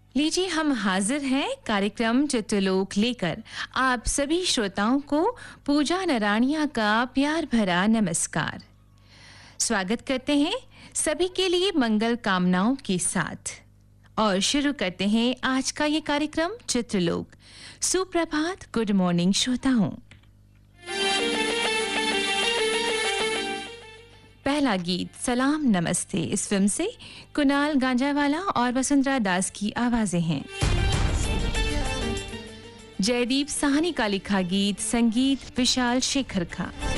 लीजिए हम हाजिर हैं कार्यक्रम चित्रलोक लेकर आप सभी श्रोताओं को पूजा नराणिया का प्यार भरा नमस्कार। स्वागत करते हैं सभी के लिए मंगल कामनाओं के साथ और शुरू करते हैं आज का ये कार्यक्रम चित्रलोक। सुप्रभात, गुड मॉर्निंग श्रोताओं। पहला गीत सलाम नमस्ते इस फिल्म से कुणाल गांजावाला और वसुंधरा दास की आवाजें हैं। जयदीप साहनी का लिखा गीत, संगीत विशाल शेखर का।